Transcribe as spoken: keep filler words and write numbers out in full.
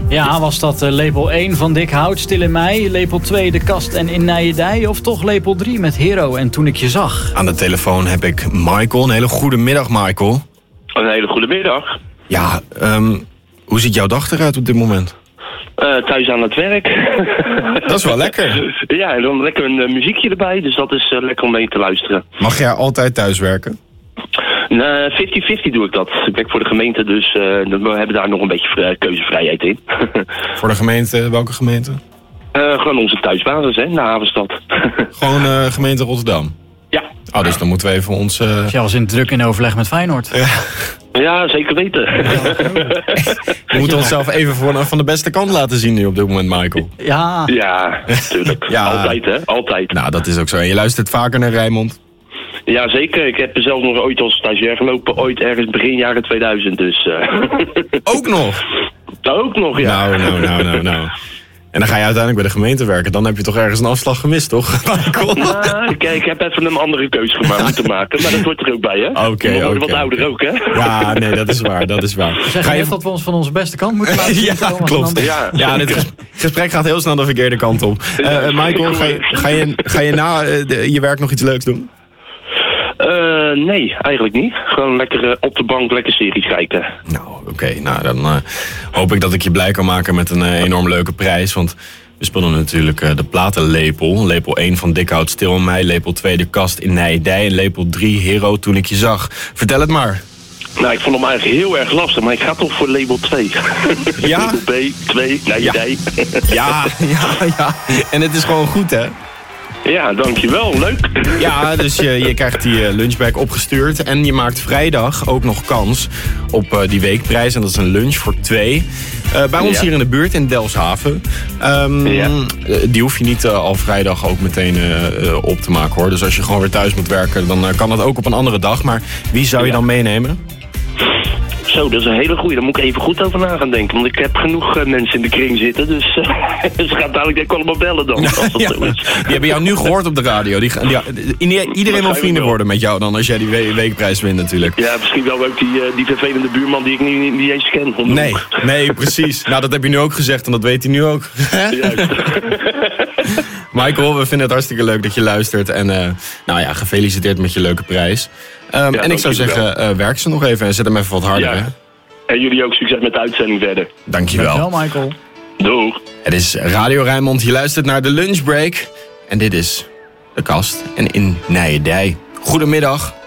Ja, was dat uh, lepel één van Dik Hout, Stil in Mei, lepel twee De Kast en In Nijedij, of toch lepel drie met Hero en Toen ik je zag? Aan de telefoon heb ik Michael. Een hele goede middag, Michael. Een hele goede middag. Ja, um, hoe ziet jouw dag eruit op dit moment? Uh, thuis aan het werk. Dat is wel lekker. Ja, en dan lekker een uh, muziekje erbij, dus dat is uh, lekker om mee te luisteren. Mag jij altijd thuis werken? vijftig vijftig doe ik dat. Ik werk voor de gemeente, dus uh, we hebben daar nog een beetje vrij, keuzevrijheid in. Voor de gemeente, welke gemeente? Uh, gewoon onze thuisbasis, hè, na Havenstad. Gewoon uh, gemeente Rotterdam? Ja. Oh, dus dan moeten we even ons... Uh... Ja, was in druk in overleg met Feyenoord. Ja, ja zeker weten. We moeten onszelf even voor, van de beste kant laten zien nu op dit moment, Michael. Ja. Ja, natuurlijk. Ja. Altijd, hè? Altijd. Nou, dat is ook zo. En je luistert vaker naar Rijnmond? Ja, zeker. Ik heb zelf nog ooit als stagiair gelopen, ooit ergens begin jaren tweeduizend, dus... Uh... Ook nog? Ook nog, ja. Nou, nou, nou, nou, nou. En dan ga je uiteindelijk bij de gemeente werken. Dan heb je toch ergens een afslag gemist, toch? Nou, kijk, ik heb even een andere keuze gemaakt moeten maken. Maar dat wordt er ook bij, hè? Oké, okay, oké. Okay, wat ouder okay. ook, hè? Ja, nee, dat is waar, dat is waar. Zeg je net dat we ons van onze beste kant moeten laten zien? Ja, klopt. Ja, ja, dit gesprek gaat heel snel de verkeerde kant op. Uh, Michael, ga je, ga je, ga je na uh, de, je werk nog iets leuks doen? Uh, nee, eigenlijk niet. Gewoon lekker uh, op de bank lekker series kijken. Nou, oké. Okay. Nou, dan uh, hoop ik dat ik je blij kan maken met een uh, enorm leuke prijs. Want we spelen natuurlijk uh, de platenlepel. Lepel één van Dik Hout, Stil in Mei. Lepel twee De Kast, In Nijedij. En lepel drie Hero, Toen ik je zag. Vertel het maar. Nou, ik vond hem eigenlijk heel erg lastig, maar ik ga toch voor label twee. Ja? B, twee, Nijedij. Ja, ja, ja. En het is gewoon goed, hè? Ja, dankjewel. Leuk. Ja, dus je, je krijgt die uh, lunchbag opgestuurd. En je maakt vrijdag ook nog kans op uh, die weekprijs. En dat is een lunch voor twee. Uh, bij ons ja. hier in de buurt in Delfshaven. Um, ja. uh, die hoef je niet uh, al vrijdag ook meteen uh, uh, op te maken, hoor. Dus als je gewoon weer thuis moet werken, dan uh, kan dat ook op een andere dag. Maar wie zou je ja. dan meenemen? Zo, dat is een hele goeie. Daar moet ik even goed over na gaan denken. Want ik heb genoeg uh, mensen in de kring zitten. Dus uh, ze gaat dadelijk denk ik allemaal bellen dan. Als dat ja, zo is. Die hebben jou nu gehoord op de radio. Die, die, iedereen wil vrienden worden met jou dan als jij die we- weekprijs wint natuurlijk. Ja, misschien wel ook die, uh, die vervelende buurman die ik niet, niet, niet eens ken. Nee, nee, precies. Nou, dat heb je nu ook gezegd en dat weet hij nu ook. Juist. Michael, we vinden het hartstikke leuk dat je luistert. En uh, nou ja, gefeliciteerd met je leuke prijs. Um, ja, en ik zou zeggen, uh, werk ze nog even en zet hem even wat harder. Ja. Hè? En jullie ook succes met de uitzending verder. Dankjewel. Dankjewel, Michael. Doeg. Het is Radio Rijnmond, je luistert naar de lunchbreak. En dit is De Kast en In Nijedij. Goedemiddag.